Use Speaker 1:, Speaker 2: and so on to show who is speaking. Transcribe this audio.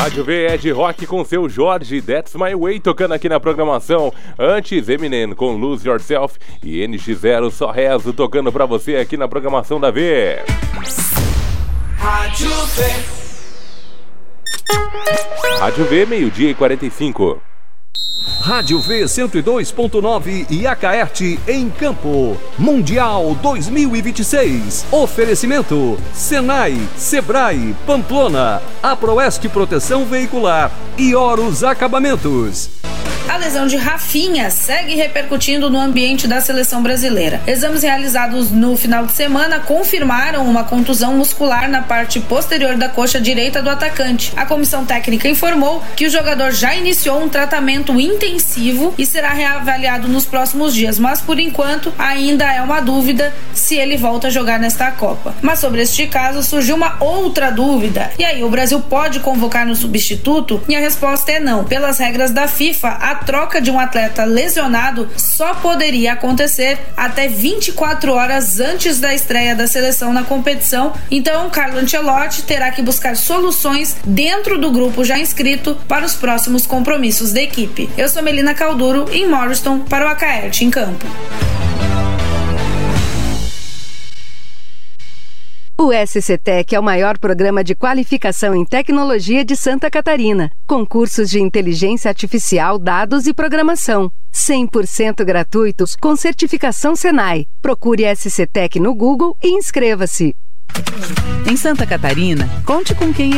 Speaker 1: Rádio V é de rock com seu Jorge, That's My Way, tocando aqui na programação. Antes, Eminem com Lose Yourself e NX0 Só Rezo, tocando pra você aqui na programação da V.
Speaker 2: Rádio V.
Speaker 1: Rádio V, 12h45.
Speaker 3: Rádio V 102.9 e Acaerte em Campo. Mundial 2026. Oferecimento: Senai, Sebrae, Pamplona, Aproeste Proteção Veicular e Horus Acabamentos.
Speaker 4: A lesão de Rafinha segue repercutindo no ambiente da seleção brasileira. Exames realizados no final de semana confirmaram uma contusão muscular na parte posterior da coxa direita do atacante. A comissão técnica informou que o jogador já iniciou um tratamento intensivo e será reavaliado nos próximos dias, mas por enquanto ainda é uma dúvida se ele volta a jogar nesta Copa. Mas sobre este caso surgiu uma outra dúvida. E aí, o Brasil pode convocar no substituto? E a resposta é não. Pelas regras da FIFA, a troca de um atleta lesionado só poderia acontecer até 24 horas antes da estreia da seleção na competição. Então, Carlo Ancelotti terá que buscar soluções dentro do grupo já inscrito para os próximos compromissos da equipe. Eu sou Melina Calduro, em Morriston, para o Acaerte em Campo.
Speaker 5: O SCTEC é o maior programa de qualificação em tecnologia de Santa Catarina, com cursos de inteligência artificial, dados e programação. 100% gratuitos com certificação Senai. Procure SCTEC no Google e inscreva-se.
Speaker 6: Em Santa Catarina, conte com quem